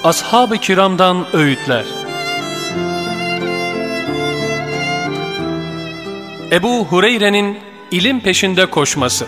Ashab-ı kiramdan öğütler. Ebu Hureyre'nin ilim peşinde koşması.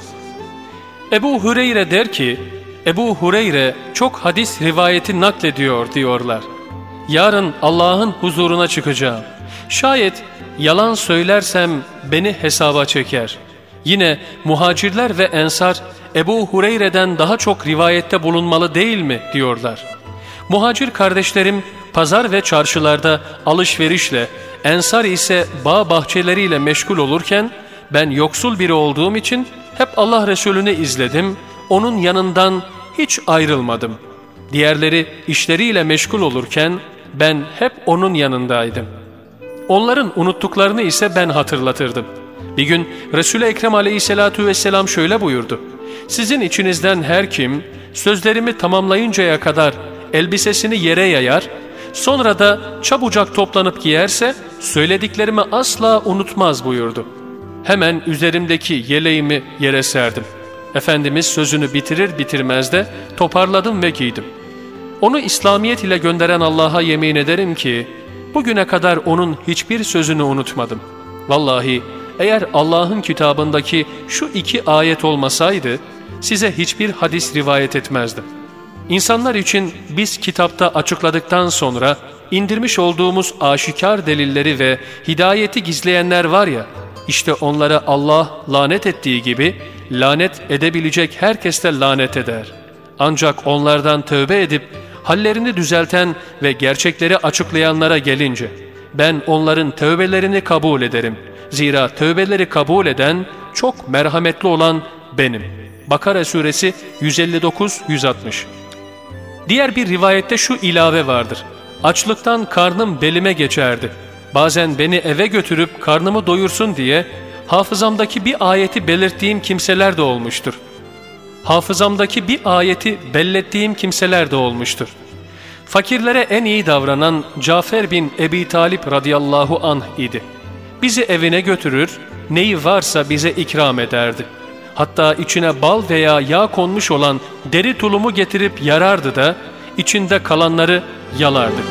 Ebu Hureyre der ki, Ebu Hureyre çok hadis rivayeti naklediyor diyorlar. Yarın Allah'ın huzuruna çıkacağım. Şayet yalan söylersem beni hesaba çeker. Yine muhacirler ve ensar Ebu Hureyre'den daha çok rivayette bulunmalı değil mi diyorlar. Muhacir kardeşlerim pazar ve çarşılarda alışverişle, ensar ise bağ bahçeleriyle meşgul olurken ben yoksul biri olduğum için hep Allah Resulü'nü izledim, onun yanından hiç ayrılmadım. Diğerleri işleriyle meşgul olurken ben hep onun yanındaydım. Onların unuttuklarını ise ben hatırlatırdım. Bir gün Resul-i Ekrem aleyhissalatu vesselam şöyle buyurdu: sizin içinizden her kim sözlerimi tamamlayıncaya kadar elbisesini yere yayar, sonra da çabucak toplanıp giyerse söylediklerimi asla unutmaz buyurdu. Hemen üzerimdeki yeleğimi yere serdim. Efendimiz sözünü bitirir bitirmez de toparladım ve giydim. Onu İslamiyet ile gönderen Allah'a yemin ederim ki bugüne kadar onun hiçbir sözünü unutmadım. Vallahi eğer Allah'ın kitabındaki şu 2 ayet olmasaydı size hiçbir hadis rivayet etmezdim. İnsanlar için biz kitapta açıkladıktan sonra indirmiş olduğumuz aşikar delilleri ve hidayeti gizleyenler var ya, işte onlara Allah lanet ettiği gibi lanet edebilecek herkes de lanet eder. Ancak onlardan tövbe edip hallerini düzelten ve gerçekleri açıklayanlara gelince ben onların tövbelerini kabul ederim. Zira tövbeleri kabul eden çok merhametli olan benim. Bakara suresi 159-160. Diğer bir rivayette şu ilave vardır: açlıktan karnım belime geçerdi. Bazen beni eve götürüp karnımı doyursun diye hafızamdaki bir ayeti belirttiğim kimseler de olmuştur. Fakirlere en iyi davranan Cafer bin Ebi Talip radıyallahu anh idi. Bizi evine götürür, neyi varsa bize ikram ederdi. Hatta içine bal veya yağ konmuş olan deri tulumu getirip yarardı da içinde kalanları yalardı.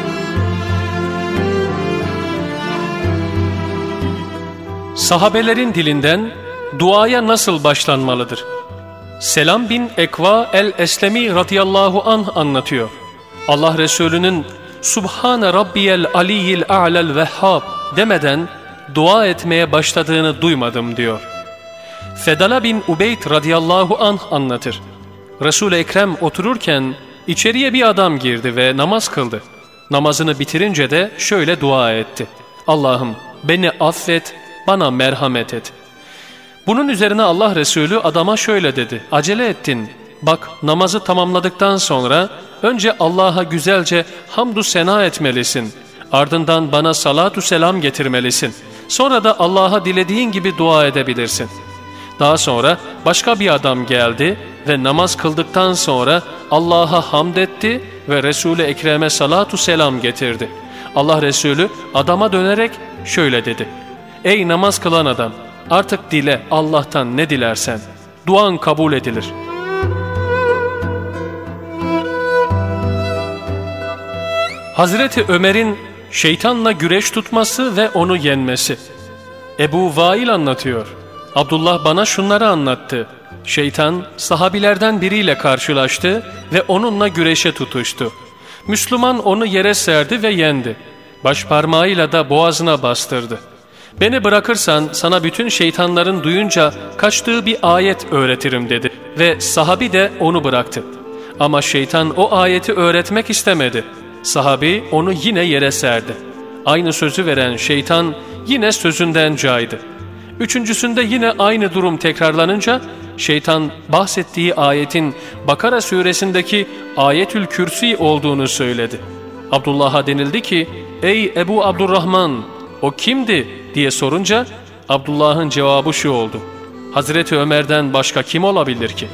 Sahabelerin dilinden duaya nasıl başlanmalıdır? Selam bin Ekva el-Eslemi radıyallahu anh anlatıyor. Allah Resulü'nün Subhane Rabbiyel Aliyyil A'lel Vehhab demeden dua etmeye başladığını duymadım diyor. Fedala bin Ubeyd radıyallahu anh anlatır. Resul-i Ekrem otururken içeriye bir adam girdi ve namaz kıldı. Namazını bitirince de şöyle dua etti: Allah'ım beni affet, bana merhamet et. Bunun üzerine Allah Resulü adama şöyle dedi: acele ettin. Bak, namazı tamamladıktan sonra önce Allah'a güzelce hamdü sena etmelisin. Ardından bana salatu selam getirmelisin. Sonra da Allah'a dilediğin gibi dua edebilirsin. Daha sonra başka bir adam geldi ve namaz kıldıktan sonra Allah'a hamd etti ve Resul-i Ekrem'e salatu selam getirdi. Allah Resulü adama dönerek şöyle dedi: ey namaz kılan adam, artık dile Allah'tan ne dilersen, duan kabul edilir. Hazreti Ömer'in şeytanla güreş tutması ve onu yenmesi. Ebu Vail anlatıyor: Abdullah bana şunları anlattı. Şeytan sahabilerden biriyle karşılaştı ve onunla güreşe tutuştu. Müslüman onu yere serdi ve yendi. Başparmağıyla da boğazına bastırdı. Beni bırakırsan sana bütün şeytanların duyunca kaçtığı bir ayet öğretirim dedi ve sahabi de onu bıraktı. Ama şeytan o ayeti öğretmek istemedi. Sahabi onu yine yere serdi. Aynı sözü veren şeytan yine sözünden caydı. Üçüncüsünde yine aynı durum tekrarlanınca şeytan bahsettiği ayetin Bakara suresindeki Ayetül Kürsi olduğunu söyledi. Abdullah'a denildi ki, ey Ebu Abdurrahman, o kimdi diye sorunca Abdullah'ın cevabı şu oldu: Hazreti Ömer'den başka kim olabilir ki?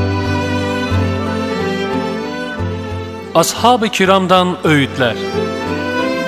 Ashab-ı kiramdan öğütler.